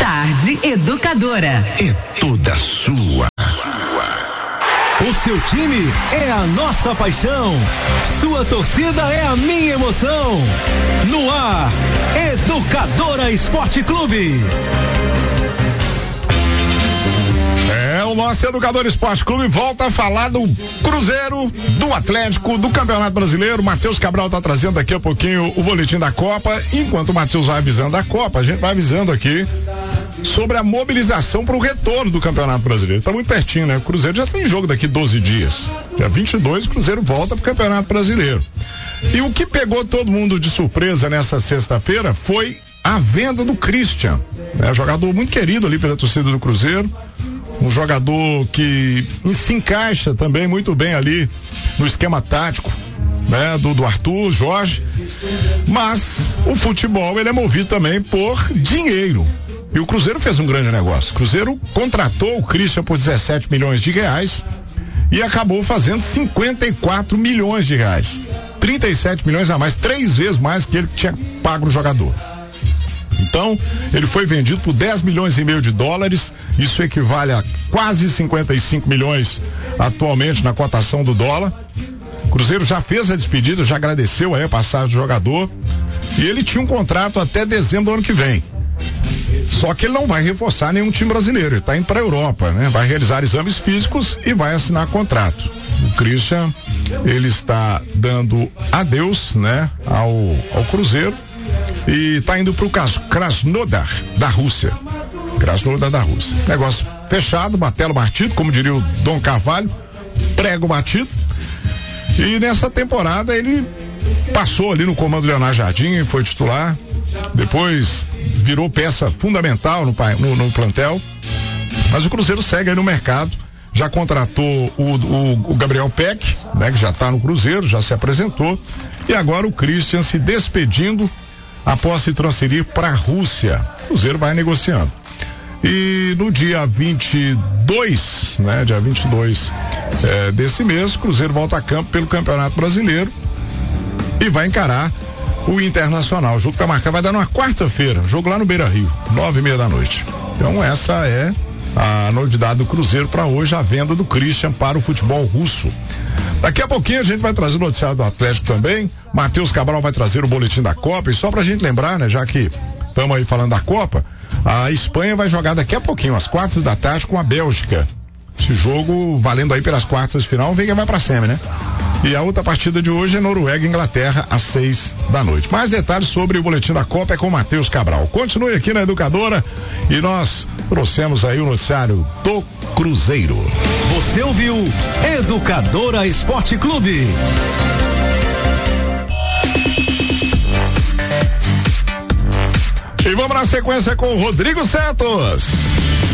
Tarde Educadora. É toda sua. O seu time é a nossa paixão. Sua torcida é a minha emoção. No ar, Educadora Esporte Clube. O nosso Educador Esporte Clube volta a falar do Cruzeiro, do Atlético, do Campeonato Brasileiro. Matheus Cabral está trazendo daqui a pouquinho o boletim da Copa. Enquanto o Matheus vai avisando da Copa, a gente vai avisando aqui sobre a mobilização para o retorno do Campeonato Brasileiro. Está muito pertinho, né? O Cruzeiro já tem jogo daqui 12 dias. Dia 22, o Cruzeiro volta para o Campeonato Brasileiro. E o que pegou todo mundo de surpresa nessa sexta-feira foi a venda do Christian, né? Jogador muito querido ali pela torcida do Cruzeiro. Um jogador que se encaixa também muito bem ali no esquema tático, né, do Arthur Jorge. Mas o futebol, ele é movido também por dinheiro. E o Cruzeiro fez um grande negócio. O Cruzeiro contratou o Christian por 17 milhões de reais e acabou fazendo 54 milhões de reais. 37 milhões a mais, 3 vezes mais que ele tinha pago o jogador. Então, ele foi vendido por 10 milhões e meio de dólares, isso equivale a quase 55 milhões atualmente na cotação do dólar. O Cruzeiro já fez a despedida, já agradeceu aí a passagem do jogador, e ele tinha um contrato até dezembro do ano que vem. Só que ele não vai reforçar nenhum time brasileiro, ele está indo para a Europa, né? Vai realizar exames físicos e vai assinar contrato. O Christian, ele está dando adeus, né, ao Cruzeiro. E tá indo pro Krasnodar da Rússia. Krasnodar da Rússia. Negócio fechado, martelo batido, como diria o Dom Carvalho, prego batido. E nessa temporada ele passou ali no comando Leonardo Jardim, foi titular. Depois virou peça fundamental no plantel. Mas o Cruzeiro segue aí no mercado. Já contratou o Gabriel Peck, né, que já tá no Cruzeiro, já se apresentou. E agora o Christian se despedindo após se transferir para a Rússia. O Cruzeiro vai negociando. E no dia 22, né, dia 22 desse mês, o Cruzeiro volta a campo pelo Campeonato Brasileiro e vai encarar o Internacional. O jogo tá marcado, vai dar numa quarta-feira, jogo lá no Beira-Rio, 9:30 da noite. Então essa é a novidade do Cruzeiro para hoje, a venda do Christian para o futebol russo. Daqui a pouquinho a gente vai trazer o noticiário do Atlético também. Matheus Cabral vai trazer o boletim da Copa. E só pra gente lembrar, né, já que estamos aí falando da Copa, a Espanha vai jogar daqui a pouquinho, às 4h com a Bélgica. Esse jogo valendo aí pelas quartas de final, vem que vai pra semi, né? E a outra partida de hoje é Noruega e Inglaterra às 6 da noite. Mais detalhes sobre o boletim da Copa é com o Matheus Cabral. Continue aqui na Educadora e nós trouxemos aí o noticiário do Cruzeiro. Você ouviu Educadora Esporte Clube. E vamos na sequência com o Rodrigo Santos.